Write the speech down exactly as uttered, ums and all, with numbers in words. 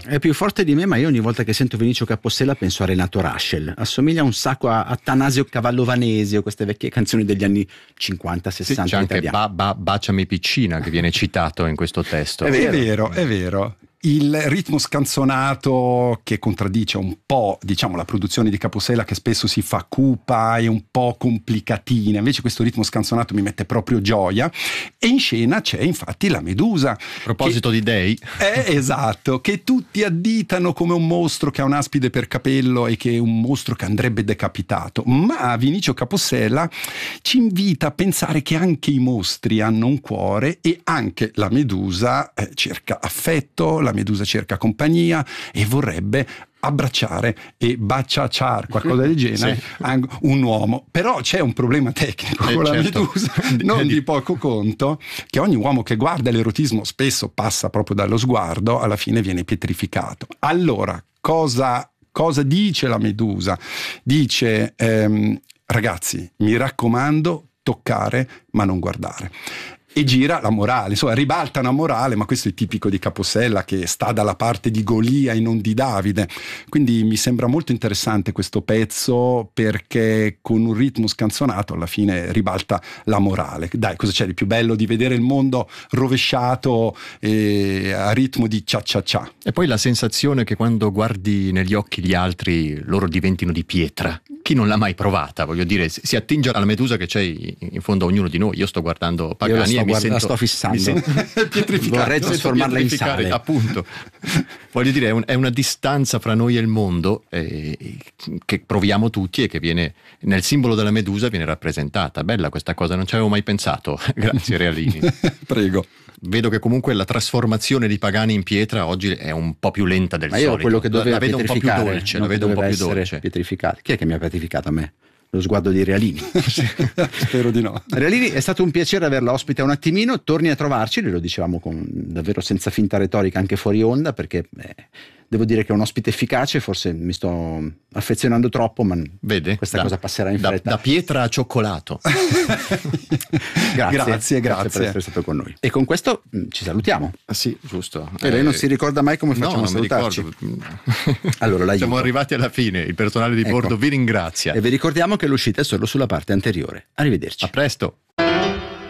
È più forte di me, ma io ogni volta che sento Vinicio Capossela penso a Renato Rascel. Assomiglia un sacco a Attanasio Cavallovanesi o queste vecchie canzoni degli anni cinquanta sessanta. Sì, c'è anche italiane. ba, ba, Baciami piccina che viene citato in questo testo. È vero, è vero, è vero. Il ritmo scanzonato che contraddice un po', diciamo, la produzione di Capossela, che spesso si fa cupa e un po' complicatina, invece questo ritmo scanzonato mi mette proprio gioia. E in scena c'è infatti la Medusa. A proposito che, di dei. Eh, esatto, che tutti additano come un mostro che ha un'aspide per capello e che è un mostro che andrebbe decapitato, ma Vinicio Capossela ci invita a pensare che anche i mostri hanno un cuore e anche la Medusa eh, cerca affetto, la Medusa cerca compagnia e vorrebbe abbracciare e baciacciar, qualcosa del genere, sì. un uomo. Però c'è un problema tecnico eh, con certo. la Medusa, non di poco conto, che ogni uomo che guarda l'erotismo spesso passa proprio dallo sguardo, alla fine viene pietrificato. Allora, cosa, cosa dice la Medusa? Dice, ehm, ragazzi, mi raccomando, toccare ma non guardare. E gira la morale, insomma ribalta una morale, ma questo è tipico di Capossela, che sta dalla parte di Golia e non di Davide. Quindi mi sembra molto interessante questo pezzo, perché con un ritmo scanzonato alla fine ribalta la morale. Dai, cosa c'è di più bello di vedere il mondo rovesciato eh, a ritmo di cia cia cia? E poi la sensazione che quando guardi negli occhi gli altri loro diventino di pietra. Chi non l'ha mai provata? Voglio dire, si attinge alla Medusa che c'è in fondo a ognuno di noi. Io sto guardando Pagani e mi guarda, sento, la sto fissando. Sento, vorrei trasformarla in sale, appunto. Voglio dire, è, un, è una distanza fra noi e il mondo eh, che proviamo tutti e che viene nel simbolo della Medusa viene rappresentata. Bella questa cosa, non ci avevo mai pensato. Grazie Realini. Prego. Vedo che comunque la trasformazione di Pagani in pietra oggi è un po' più lenta del Ma io solito. quello che doveva la vedo un po' più dolce, la vedo un po' più dolce. Pietrificata. Chi è che mi ha pietrificato a me? Lo sguardo di Realini. Spero di no. Realini, è stato un piacere averla ospite un attimino, torni a trovarci, lo dicevamo con, davvero senza finta retorica anche fuori onda, perché eh, devo dire che è un ospite efficace, forse mi sto affezionando troppo, ma vede, questa da, cosa passerà in da, fretta. Da pietra a cioccolato. grazie, grazie, grazie, grazie per essere stato con noi. E con questo mh, ci salutiamo. Ah, sì, giusto. E lei eh, non si ricorda mai come facciamo no, a salutarci? Allora, l'aiuto. Siamo arrivati alla fine, il personale di bordo ecco. vi ringrazia. E vi ricordiamo che l'uscita è solo sulla parte anteriore. Arrivederci. A presto.